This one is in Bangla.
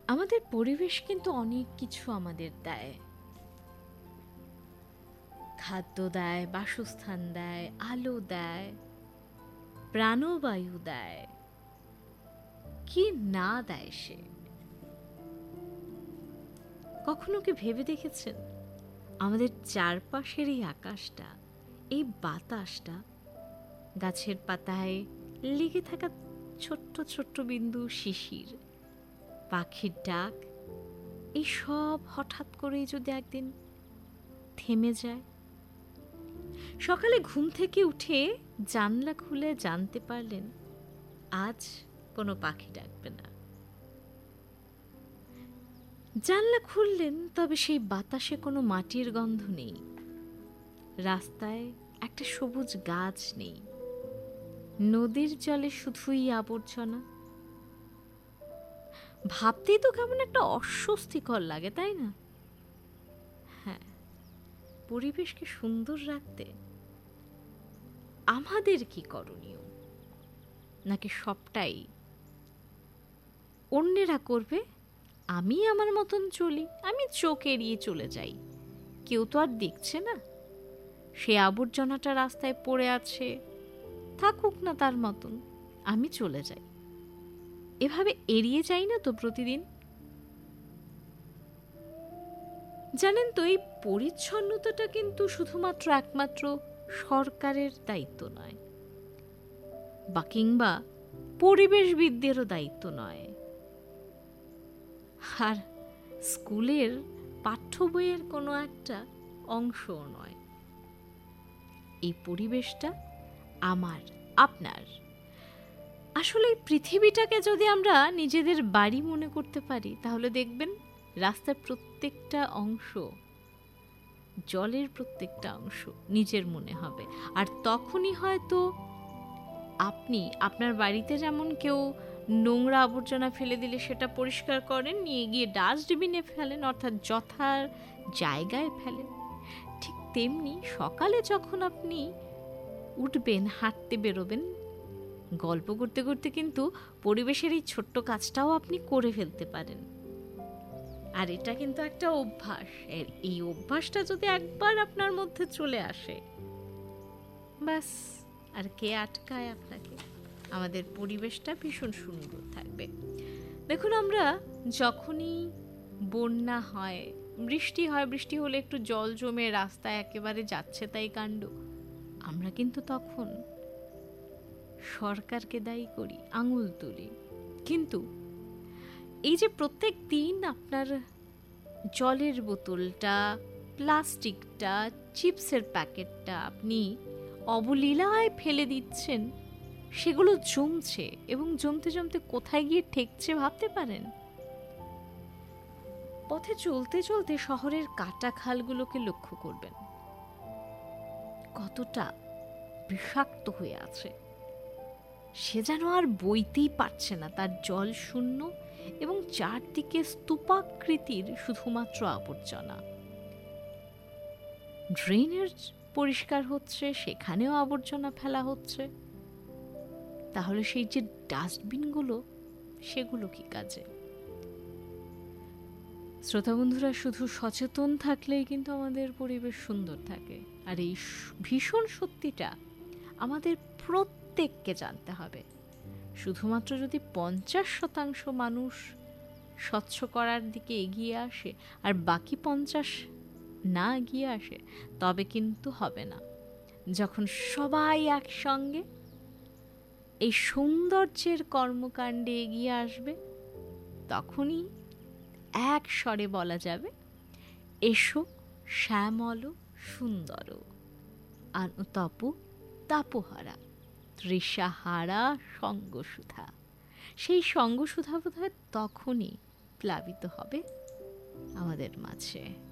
আমাদের পরিবেশ কিন্তু অনেক কিছু আমাদের দেয়। খাদ্য দেয়, বাসস্থান দেয়, আলো দেয়, প্রাণবায়ু দেয়, কি না দেয় সে? কখনো কি ভেবে দেখেছেন আমাদের চারপাশের এই আকাশটা, এই বাতাসটা, গাছের পাতায় লেগে থাকা ছোট্ট ছোট্ট বিন্দু শিশির, পাখির ডাক, এই সব হঠাৎ করেই যদি একদিন থেমে যায়? সকালে ঘুম থেকে উঠে জানলা খুলে জানতে পারলেন আজ কোনো পাখি ডাকবে না। জানলা খুললেন, তবে সেই বাতাসে কোনো মাটির গন্ধ নেই, রাস্তায় একটা সবুজ গাছ নেই, নদীর জলে শুধুই আবর্জনা। ভাবতেই তো কেমন একটা অস্বস্তিকর লাগে, তাই না? হ্যাঁ, পরিবেশকে সুন্দর রাখতে আমাদের কি করণীয়? নাকি সবটাই অন্যেরা করবে, আমি আমার মতন চলি, আমি চোখ এড়িয়ে চলে যাই, কেউ তো আর দেখছে না, সে আবর্জনাটা রাস্তায় পড়ে আছে, থাকুক না তার মতন, আমি চলে যাই, এভাবে এড়িয়ে যাই না তো প্রতিদিন? জানেন তো, এই পরিচ্ছন্নতাটা কিন্তু শুধুমাত্র একমাত্র সরকারের দায়িত্ব নয়, বা কিংবা পরিবেশবিদদেরও দায়িত্ব নয়, আর স্কুলের পাঠ্য বইয়ের কোনো একটা অংশও নয়। এই পরিবেশটা আমার, আপনার। আসলে এই পৃথিবীটাকে যদি আমরা নিজেদের বাড়ি মনে করতে পারি, তাহলে দেখবেন রাস্তার প্রত্যেকটা অংশ, জলের প্রত্যেকটা অংশ নিজের মনে হবে। আর তখনই হয়তো আপনি আপনার বাড়িতে যেমন কেউ নোংরা আবর্জনা ফেলে দিলে সেটা পরিষ্কার করেন, নিয়ে গিয়ে ডাস্টবিনে ফেলেন, অর্থাৎ যথার জায়গায় ফেলেন, ঠিক তেমনি সকালে যখন আপনি উঠবেন, হাঁটতে বেরোবেন, গল্প করতে করতে কিন্তু পরিবেশের এই ছোট্ট কাজটাও আপনি করে ফেলতে পারেন। আর এটা কিন্তু একটা অভ্যাস, এই অভ্যাসটা যদি একবার আপনার মধ্যে চলে আসে, ব্যাস, আর কে আটকায় আপনাকে? আমাদের পরিবেশটা ভীষণ সুন্দর থাকবে। দেখুন, আমরা যখনই বন্যা হয়, বৃষ্টি হয়, বৃষ্টি হলে একটু জল জমে রাস্তায় একেবারে যাচ্ছে তাই কাণ্ড, আমরা কিন্তু তখন সরকারকে দায়ী করি, আঙুল তুলি। কিন্তু এই যে প্রত্যেক দিন আপনার জলের বোতলটা, প্লাস্টিকটা, চিপসের প্যাকেটটা আপনি অবলীলায় ফেলে দিচ্ছেন, সেগুলো জমছে, এবং জমতে জমতে কোথায় গিয়ে ঠেকছে ভাবতে পারেন? পথে চলতে চলতে শহরের কাটা খালগুলোকে লক্ষ্য করবেন, কতটা বিষাক্ত হয়ে আছে। সে যেন আর বইতেই পারছে না, তার জল শূন্য, এবং চারদিকে স্তূপাকৃতির শুধুমাত্র আবর্জনা। ড্রেনের পরিষ্কার হচ্ছে, সেখানেও আবর্জনা ফেলা হচ্ছে। তাহলে সেই যে ডাস্টবিনগুলো, সেগুলো কি কাজে? শ্রোতা বন্ধুরা, শুধু সচেতন থাকলেই কিন্তু আমাদের পরিবেশ সুন্দর থাকে। আর এই ভীষণ সত্যিটা আমাদের প্রত্যেককে জানতে হবে। শুধুমাত্র যদি 50% মানুষ স্বচ্ছ করার দিকে এগিয়ে আসে আর বাকি 50 না এগিয়ে আসে, তবে কিন্তু হবে না। যখন সবাই একসঙ্গে এই সৌন্দর্যের কর্মকাণ্ডে এগিয়ে আসবে, তখনই এক স্বরে বলা যাবে, এসো শ্যামল সুন্দর, অনুতপ তাপহারা, তৃষাহারা সঙ্গসুধা। সেই সঙ্গসুধা বোধহয় তখনই প্লাবিত হবে আমাদের মাঝে।